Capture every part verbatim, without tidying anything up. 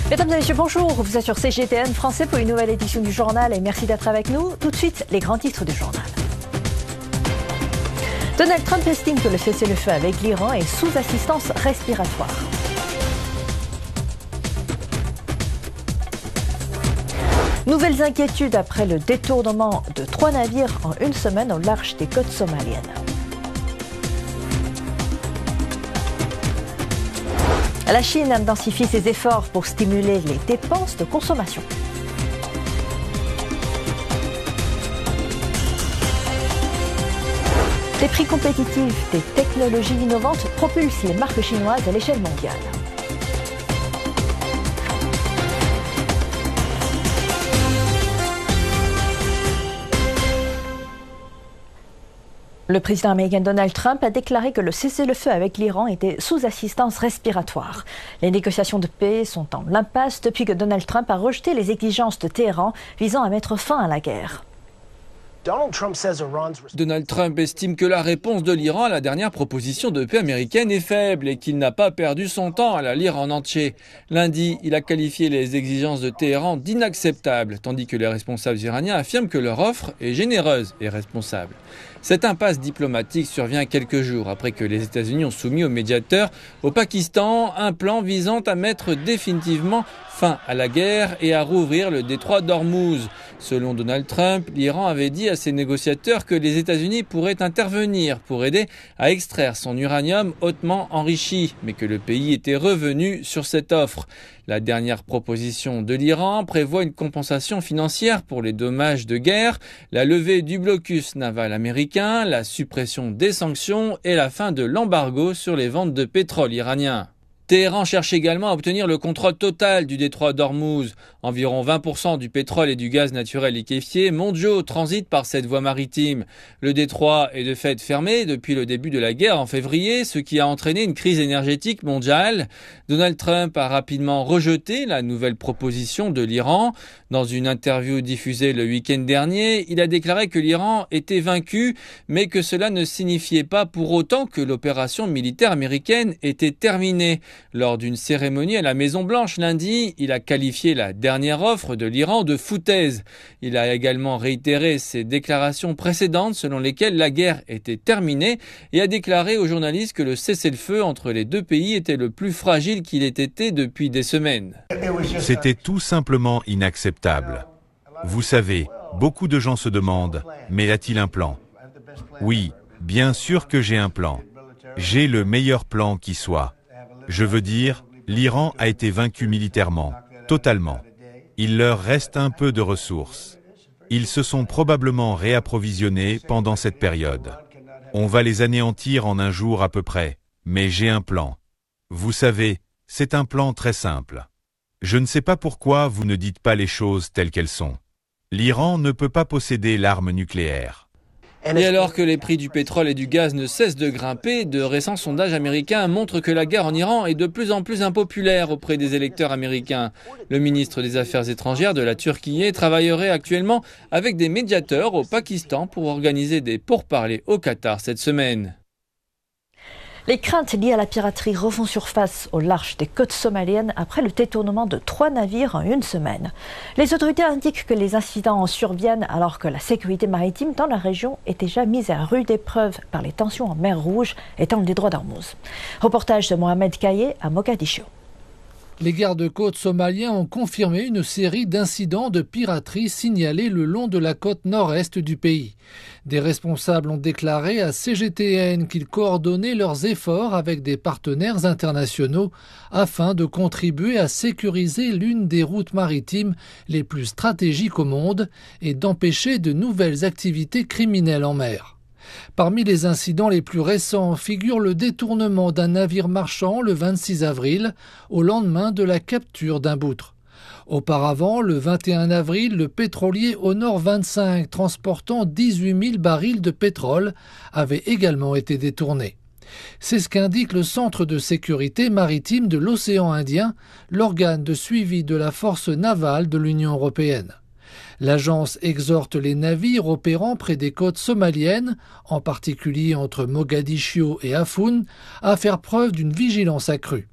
Mesdames et messieurs, bonjour. Vous êtes sur C G T N français pour une nouvelle édition du journal et merci d'être avec nous. Tout de suite, les grands titres du journal. Donald Trump estime que le cessez-le-feu avec l'Iran est sous assistance respiratoire. Nouvelles inquiétudes après le détournement de trois navires en une semaine au large des côtes somaliennes. La Chine intensifie ses efforts pour stimuler les dépenses de consommation. Des prix compétitifs, des technologies innovantes propulsent les marques chinoises à l'échelle mondiale. Le président américain Donald Trump a déclaré que le cessez-le-feu avec l'Iran était sous assistance respiratoire. Les négociations de paix sont en impasse depuis que Donald Trump a rejeté les exigences de Téhéran visant à mettre fin à la guerre. Donald Trump estime que la réponse de l'Iran à la dernière proposition de paix américaine est faible et qu'il n'a pas perdu son temps à la lire en entier. Lundi, il a qualifié les exigences de Téhéran d'inacceptables, tandis que les responsables iraniens affirment que leur offre est généreuse et responsable. Cette impasse diplomatique survient quelques jours après que les États-Unis ont soumis au médiateur au Pakistan un plan visant à mettre définitivement fin à la guerre et à rouvrir le détroit d'Ormuz. Selon Donald Trump, l'Iran avait dit à ses négociateurs que les États-Unis pourraient intervenir pour aider à extraire son uranium hautement enrichi, mais que le pays était revenu sur cette offre. La dernière proposition de l'Iran prévoit une compensation financière pour les dommages de guerre, la levée du blocus naval américain, la suppression des sanctions et la fin de l'embargo sur les ventes de pétrole iranien. Téhéran cherche également à obtenir le contrôle total du détroit d'Ormuz. Environ vingt pour cent du pétrole et du gaz naturel liquéfié mondiaux transitent par cette voie maritime. Le détroit est de fait fermé depuis le début de la guerre en février, ce qui a entraîné une crise énergétique mondiale. Donald Trump a rapidement rejeté la nouvelle proposition de l'Iran. Dans une interview diffusée le week-end dernier, il a déclaré que l'Iran était vaincu, mais que cela ne signifiait pas pour autant que l'opération militaire américaine était terminée. Lors d'une cérémonie à la Maison-Blanche lundi, il a qualifié la dernière offre de l'Iran de foutaise. Il a également réitéré ses déclarations précédentes selon lesquelles la guerre était terminée et a déclaré aux journalistes que le cessez-le-feu entre les deux pays était le plus fragile qu'il ait été depuis des semaines. C'était tout simplement inacceptable. Vous savez, beaucoup de gens se demandent, mais a-t-il un plan? Oui, bien sûr que j'ai un plan. J'ai le meilleur plan qui soit. Je veux dire, l'Iran a été vaincu militairement, totalement. Il leur reste un peu de ressources. Ils se sont probablement réapprovisionnés pendant cette période. On va les anéantir en un jour à peu près, mais j'ai un plan. Vous savez, c'est un plan très simple. Je ne sais pas pourquoi vous ne dites pas les choses telles qu'elles sont. L'Iran ne peut pas posséder l'arme nucléaire. Et alors que les prix du pétrole et du gaz ne cessent de grimper, de récents sondages américains montrent que la guerre en Iran est de plus en plus impopulaire auprès des électeurs américains. Le ministre des Affaires étrangères de la Turquie travaillerait actuellement avec des médiateurs au Pakistan pour organiser des pourparlers au Qatar cette semaine. Les craintes liées à la piraterie refont surface au large des côtes somaliennes après le détournement de trois navires en une semaine. Les autorités indiquent que les incidents surviennent alors que la sécurité maritime dans la région est déjà mise à rude épreuve par les tensions en mer Rouge et dans le détroit d'Ormuz. Reportage de Mohamed Kaye à Mogadiscio. Les gardes-côtes somaliens ont confirmé une série d'incidents de piraterie signalés le long de la côte nord-est du pays. Des responsables ont déclaré à C G T N qu'ils coordonnaient leurs efforts avec des partenaires internationaux afin de contribuer à sécuriser l'une des routes maritimes les plus stratégiques au monde et d'empêcher de nouvelles activités criminelles en mer. Parmi les incidents les plus récents figure le détournement d'un navire marchand le vingt-six avril, au lendemain de la capture d'un boutre. Auparavant, le vingt et un avril, le pétrolier Honor vingt-cinq, transportant dix-huit mille barils de pétrole, avait également été détourné. C'est ce qu'indique le Centre de sécurité maritime de l'océan Indien, l'organe de suivi de la force navale de l'Union européenne. L'agence exhorte les navires opérant près des côtes somaliennes, en particulier entre Mogadiscio et Afoun, à faire preuve d'une vigilance accrue.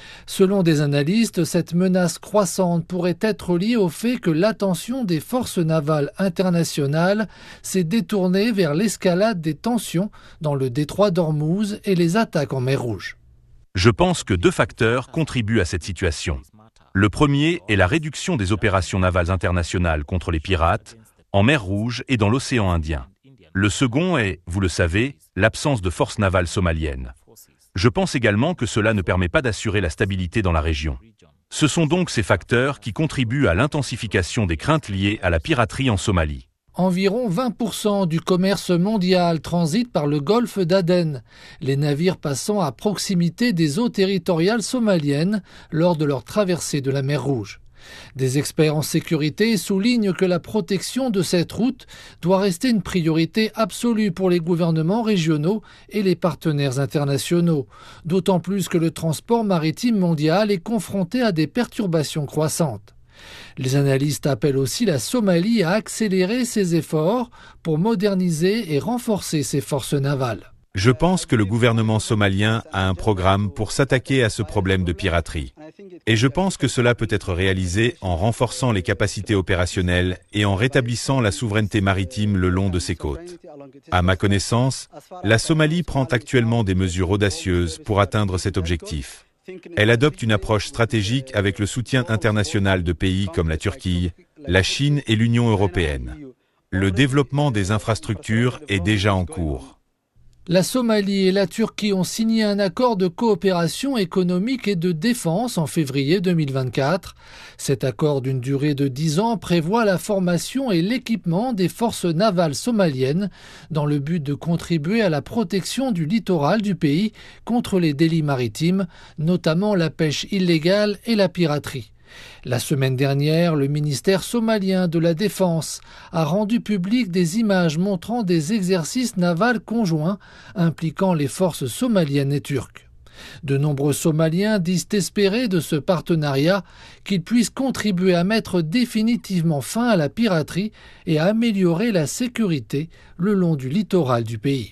Selon des analystes, cette menace croissante pourrait être liée au fait que l'attention des forces navales internationales s'est détournée vers l'escalade des tensions dans le détroit d'Ormuz et les attaques en mer Rouge. Je pense que deux facteurs contribuent à cette situation. Le premier est la réduction des opérations navales internationales contre les pirates, en mer Rouge et dans l'océan Indien. Le second est, vous le savez, l'absence de forces navales somaliennes. Je pense également que cela ne permet pas d'assurer la stabilité dans la région. Ce sont donc ces facteurs qui contribuent à l'intensification des craintes liées à la piraterie en Somalie. Environ vingt pour cent du commerce mondial transite par le golfe d'Aden, les navires passant à proximité des eaux territoriales somaliennes lors de leur traversée de la mer Rouge. Des experts en sécurité soulignent que la protection de cette route doit rester une priorité absolue pour les gouvernements régionaux et les partenaires internationaux, d'autant plus que le transport maritime mondial est confronté à des perturbations croissantes. Les analystes appellent aussi la Somalie à accélérer ses efforts pour moderniser et renforcer ses forces navales. Je pense que le gouvernement somalien a un programme pour s'attaquer à ce problème de piraterie. Et je pense que cela peut être réalisé en renforçant les capacités opérationnelles et en rétablissant la souveraineté maritime le long de ses côtes. À ma connaissance, la Somalie prend actuellement des mesures audacieuses pour atteindre cet objectif. Elle adopte une approche stratégique avec le soutien international de pays comme la Turquie, la Chine et l'Union européenne. Le développement des infrastructures est déjà en cours. La Somalie et la Turquie ont signé un accord de coopération économique et de défense en février deux mille vingt-quatre. Cet accord d'une durée de dix ans prévoit la formation et l'équipement des forces navales somaliennes dans le but de contribuer à la protection du littoral du pays contre les délits maritimes, notamment la pêche illégale et la piraterie. La semaine dernière, le ministère somalien de la Défense a rendu public des images montrant des exercices navals conjoints impliquant les forces somaliennes et turques. De nombreux Somaliens disent espérer de ce partenariat qu'il puisse contribuer à mettre définitivement fin à la piraterie et à améliorer la sécurité le long du littoral du pays.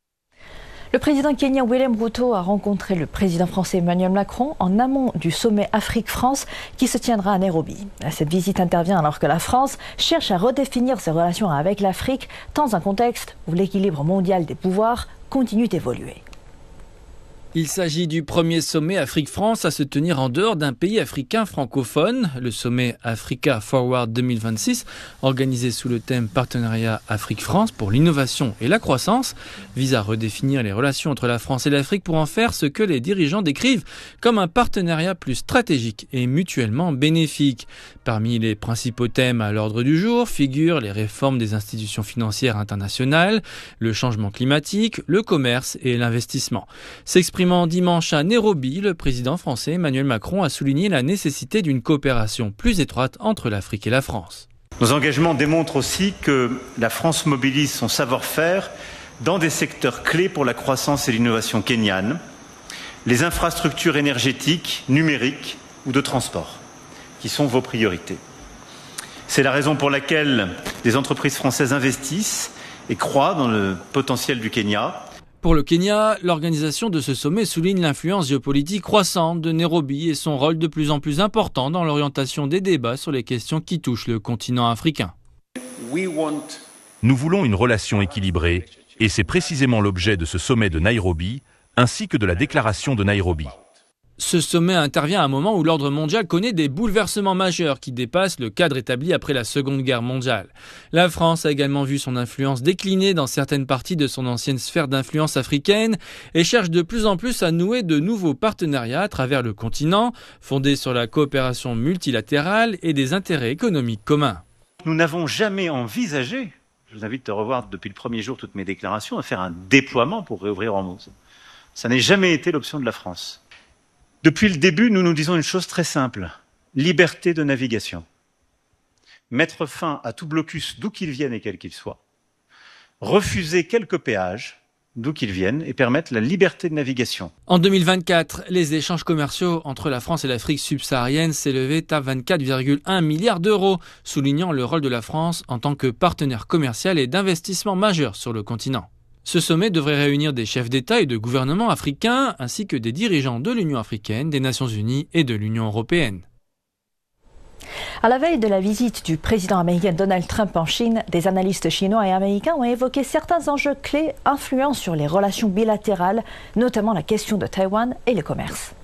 Le président kenyan William Ruto a rencontré le président français Emmanuel Macron en amont du sommet Afrique-France qui se tiendra à Nairobi. Cette visite intervient alors que la France cherche à redéfinir ses relations avec l'Afrique dans un contexte où l'équilibre mondial des pouvoirs continue d'évoluer. Il s'agit du premier sommet Afrique-France à se tenir en dehors d'un pays africain francophone. Le sommet Africa Forward deux mille vingt-six, organisé sous le thème Partenariat Afrique-France pour l'innovation et la croissance, vise à redéfinir les relations entre la France et l'Afrique pour en faire ce que les dirigeants décrivent comme un partenariat plus stratégique et mutuellement bénéfique. Parmi les principaux thèmes à l'ordre du jour figurent les réformes des institutions financières internationales, le changement climatique, le commerce et l'investissement. S'exprime dimanche à Nairobi, le président français Emmanuel Macron a souligné la nécessité d'une coopération plus étroite entre l'Afrique et la France. Nos engagements démontrent aussi que la France mobilise son savoir-faire dans des secteurs clés pour la croissance et l'innovation kenyanes, les infrastructures énergétiques, numériques ou de transport, qui sont vos priorités. C'est la raison pour laquelle des entreprises françaises investissent et croient dans le potentiel du Kenya. Pour le Kenya, l'organisation de ce sommet souligne l'influence géopolitique croissante de Nairobi et son rôle de plus en plus important dans l'orientation des débats sur les questions qui touchent le continent africain. Nous voulons une relation équilibrée et c'est précisément l'objet de ce sommet de Nairobi ainsi que de la déclaration de Nairobi. Ce sommet intervient à un moment où l'ordre mondial connaît des bouleversements majeurs qui dépassent le cadre établi après la Seconde Guerre mondiale. La France a également vu son influence décliner dans certaines parties de son ancienne sphère d'influence africaine et cherche de plus en plus à nouer de nouveaux partenariats à travers le continent, fondés sur la coopération multilatérale et des intérêts économiques communs. Nous n'avons jamais envisagé, je vous invite à revoir depuis le premier jour toutes mes déclarations, à faire un déploiement pour réouvrir Ormuz. Ça n'a jamais été l'option de la France. Depuis le début, nous nous disons une chose très simple, liberté de navigation. Mettre fin à tout blocus d'où qu'il vienne et quel qu'il soit. Refuser quelques péages d'où qu'ils viennent et permettre la liberté de navigation. En deux mille vingt-quatre, les échanges commerciaux entre la France et l'Afrique subsaharienne s'élevaient à vingt-quatre virgule un milliards d'euros, soulignant le rôle de la France en tant que partenaire commercial et d'investissement majeur sur le continent. Ce sommet devrait réunir des chefs d'État et de gouvernement africains ainsi que des dirigeants de l'Union africaine, des Nations unies et de l'Union européenne. À la veille de la visite du président américain Donald Trump en Chine, des analystes chinois et américains ont évoqué certains enjeux clés influents sur les relations bilatérales, notamment la question de Taïwan et le commerce.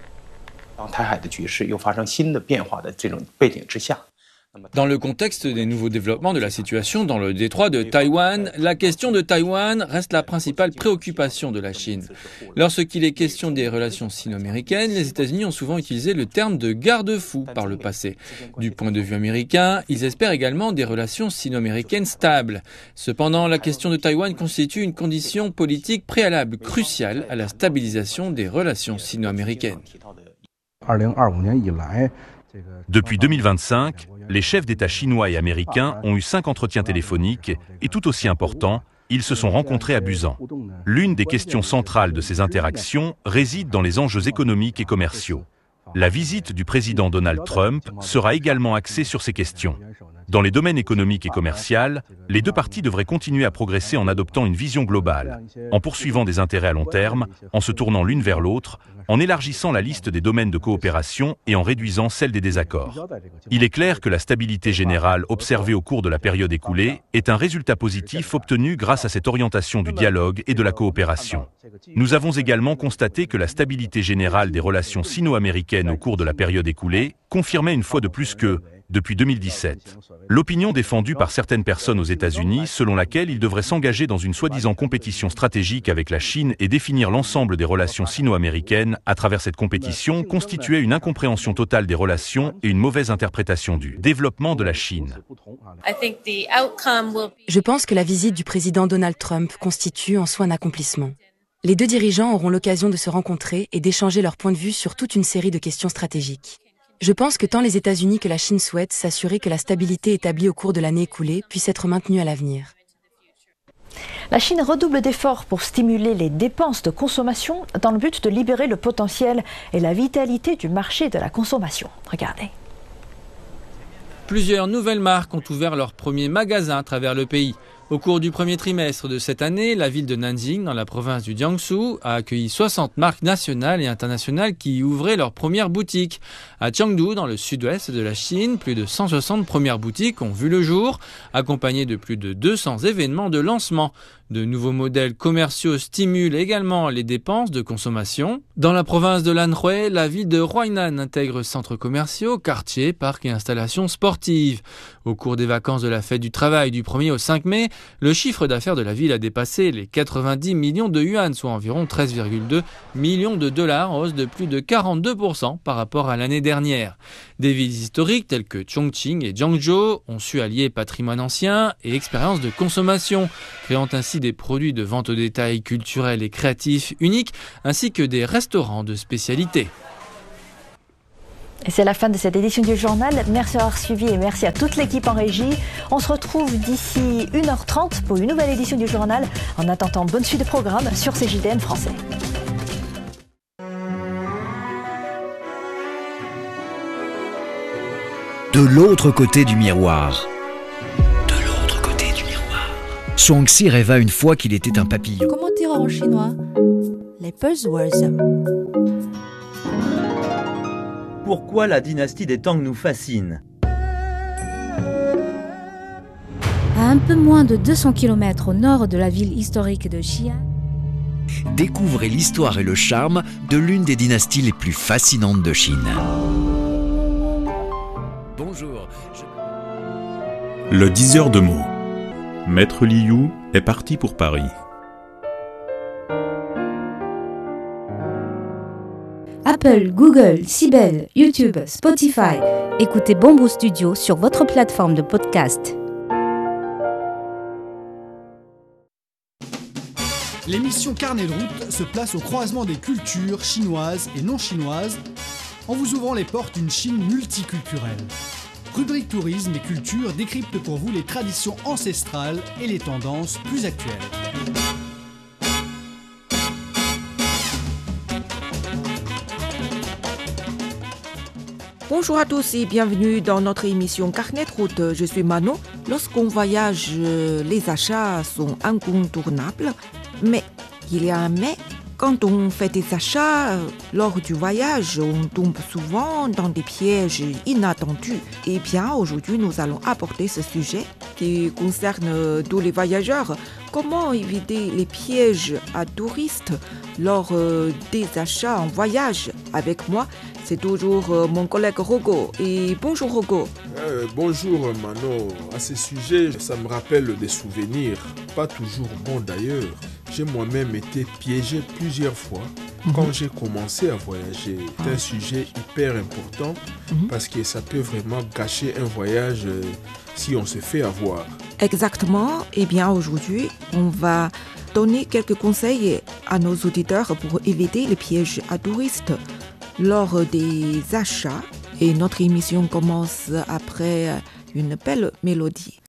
Dans le contexte des nouveaux développements de la situation dans le détroit de Taïwan, la question de Taïwan reste la principale préoccupation de la Chine. Lorsqu'il est question des relations sino-américaines, les États-Unis ont souvent utilisé le terme de garde-fou par le passé. Du point de vue américain, ils espèrent également des relations sino-américaines stables. Cependant, la question de Taïwan constitue une condition politique préalable cruciale à la stabilisation des relations sino-américaines. Depuis deux mille vingt-cinq, les chefs d'État chinois et américains ont eu cinq entretiens téléphoniques et tout aussi important, ils se sont rencontrés à Busan. L'une des questions centrales de ces interactions réside dans les enjeux économiques et commerciaux. La visite du président Donald Trump sera également axée sur ces questions. Dans les domaines économiques et commerciaux, les deux parties devraient continuer à progresser en adoptant une vision globale, en poursuivant des intérêts à long terme, en se tournant l'une vers l'autre, en élargissant la liste des domaines de coopération et en réduisant celle des désaccords. Il est clair que la stabilité générale observée au cours de la période écoulée est un résultat positif obtenu grâce à cette orientation du dialogue et de la coopération. Nous avons également constaté que la stabilité générale des relations sino-américaines au cours de la période écoulée confirmait une fois de plus que, depuis deux mille dix-sept, l'opinion défendue par certaines personnes aux États-Unis selon laquelle ils devraient s'engager dans une soi-disant compétition stratégique avec la Chine et définir l'ensemble des relations sino-américaines à travers cette compétition constituait une incompréhension totale des relations et une mauvaise interprétation du développement de la Chine. Je pense que la visite du président Donald Trump constitue en soi un accomplissement. Les deux dirigeants auront l'occasion de se rencontrer et d'échanger leurs points de vue sur toute une série de questions stratégiques. Je pense que tant les États-Unis que la Chine souhaitent s'assurer que la stabilité établie au cours de l'année écoulée puisse être maintenue à l'avenir. La Chine redouble d'efforts pour stimuler les dépenses de consommation dans le but de libérer le potentiel et la vitalité du marché de la consommation. Regardez. Plusieurs nouvelles marques ont ouvert leurs premiers magasins à travers le pays. Au cours du premier trimestre de cette année, la ville de Nanjing, dans la province du Jiangsu, a accueilli soixante marques nationales et internationales qui y ouvraient leurs premières boutiques. À Chengdu, dans le sud-ouest de la Chine, plus de cent soixante premières boutiques ont vu le jour, accompagnées de plus de deux cents événements de lancement. De nouveaux modèles commerciaux stimulent également les dépenses de consommation. Dans la province de l'Anhui, la ville de Huainan intègre centres commerciaux, quartiers, parcs et installations sportives. Au cours des vacances de la fête du travail du premier au cinq mai, le chiffre d'affaires de la ville a dépassé les quatre-vingt-dix millions de yuan, soit environ treize virgule deux millions de dollars, en hausse de plus de quarante-deux pour cent par rapport à l'année dernière. Des villes historiques telles que Chongqing et Guangzhou ont su allier patrimoine ancien et expérience de consommation, créant ainsi des produits de vente au détail culturels et créatifs uniques, ainsi que des restaurants de spécialité. Et c'est la fin de cette édition du journal. Merci d'avoir suivi et merci à toute l'équipe en régie. On se retrouve d'ici une heure trente pour une nouvelle édition du journal. En attendant, bonne suite de programme sur C J D N français. De l'autre côté du miroir. De l'autre côté du miroir. Shuangxi rêva une fois qu'il était un papillon. Comment dire en chinois? Les buzzwords. Pourquoi la dynastie des Tang nous fascine? À un peu moins de deux cents kilomètres au nord de la ville historique de Xi'an, découvrez l'histoire et le charme de l'une des dynasties les plus fascinantes de Chine. Bonjour. Je... Le diseur de mots. Maître Liu est parti pour Paris. Apple, Google, Sibel, YouTube, Spotify. Écoutez Bamboo Studio sur votre plateforme de podcast. L'émission Carnet de route se place au croisement des cultures chinoises et non chinoises en vous ouvrant les portes d'une Chine multiculturelle. Rubrique tourisme et culture décrypte pour vous les traditions ancestrales et les tendances plus actuelles. Bonjour à tous et bienvenue dans notre émission Carnet de route. Je suis Manon. Lorsqu'on voyage, les achats sont incontournables. Mais il y a un mais. Quand on fait des achats euh, lors du voyage, on tombe souvent dans des pièges inattendus. Et bien, aujourd'hui, nous allons aborder ce sujet qui concerne tous les voyageurs. Comment éviter les pièges à touristes lors euh, des achats en voyage? Avec moi, c'est toujours euh, mon collègue Rogo. Et bonjour Rogo. Euh, bonjour Mano. À ce sujet, ça me rappelle des souvenirs, pas toujours bons d'ailleurs. J'ai moi-même été piégé plusieurs fois mmh. quand j'ai commencé à voyager. C'est un sujet hyper important mmh. parce que ça peut vraiment gâcher un voyage euh, si on se fait avoir. Exactement. Eh bien, aujourd'hui, on va donner quelques conseils à nos auditeurs pour éviter les pièges à touristes lors des achats. Et notre émission commence après une belle mélodie.